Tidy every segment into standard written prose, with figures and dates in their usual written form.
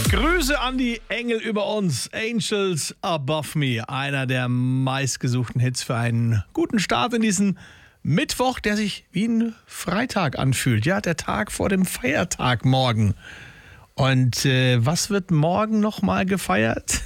Grüße an die Engel über uns. Angels Above Me. Einer der meistgesuchten Hits für einen guten Start in diesen Mittwoch, der sich wie ein Freitag anfühlt. Ja, der Tag vor dem Feiertag morgen. Und was wird morgen nochmal gefeiert?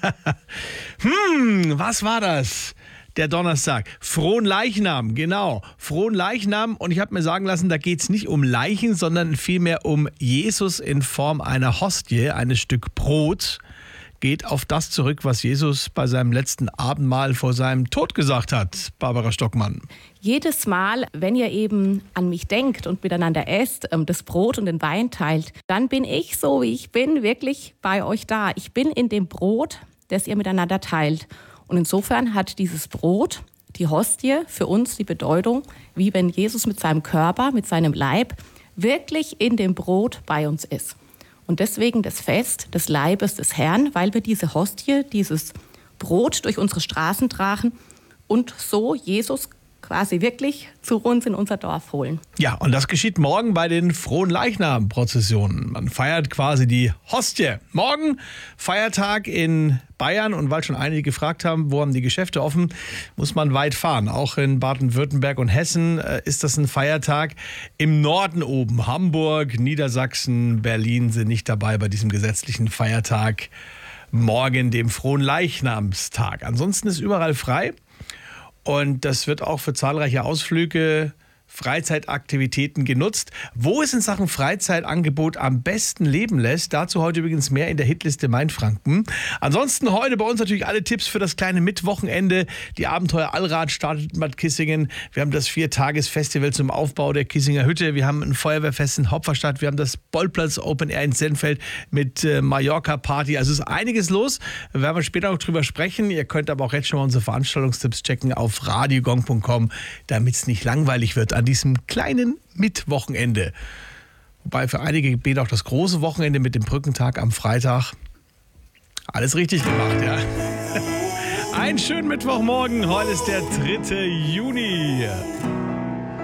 Was war das? Der Donnerstag. Fronleichnam, genau. Fronleichnam. Und ich habe mir sagen lassen, da geht es nicht um Leichen, sondern vielmehr um Jesus in Form einer Hostie, eines Stück Brot. Geht auf das zurück, was Jesus bei seinem letzten Abendmahl vor seinem Tod gesagt hat. Barbara Stockmann. Jedes Mal, wenn ihr eben an mich denkt und miteinander esst, das Brot und den Wein teilt, dann bin ich so, wie ich bin, wirklich bei euch da. Ich bin in dem Brot, das ihr miteinander teilt. Und insofern hat dieses Brot, die Hostie, für uns die Bedeutung, wie wenn Jesus mit seinem Körper, mit seinem Leib wirklich in dem Brot bei uns ist. Und deswegen das Fest des Leibes des Herrn, weil wir diese Hostie, dieses Brot durch unsere Straßen tragen und so Jesus quasi wirklich zu uns in unser Dorf holen. Ja, und das geschieht morgen bei den Fronleichnam-Prozessionen. Man feiert quasi die Hostie. Morgen Feiertag in Bayern. Und weil schon einige gefragt haben, wo haben die Geschäfte offen, muss man weit fahren. Auch in Baden-Württemberg und Hessen ist das ein Feiertag. Im Norden oben, Hamburg, Niedersachsen, Berlin sind nicht dabei bei diesem gesetzlichen Feiertag morgen, dem Fronleichnamstag. Ansonsten ist überall frei. Und das wird auch für zahlreiche Ausflüge, Freizeitaktivitäten genutzt. Wo es in Sachen Freizeitangebot am besten leben lässt, dazu heute übrigens mehr in der Hitliste Mainfranken. Ansonsten heute bei uns natürlich alle Tipps für das kleine Mittwochenende. Die Abenteuer Allrad startet in Bad Kissingen. Wir haben das 4-Tages-Festival zum Aufbau der Kissinger Hütte. Wir haben ein Feuerwehrfest in Hopferstadt. Wir haben das Boltplatz Open Air in Senfeld mit Mallorca-Party. Also ist einiges los. Da werden wir später noch drüber sprechen. Ihr könnt aber auch jetzt schon mal unsere Veranstaltungstipps checken auf radiogong.com, damit es nicht langweilig wird an diesem kleinen Mittwochenende. Wobei für einige geht auch das große Wochenende mit dem Brückentag am Freitag. Alles richtig gemacht, ja. Einen schönen Mittwochmorgen. Heute ist der 3. Juni.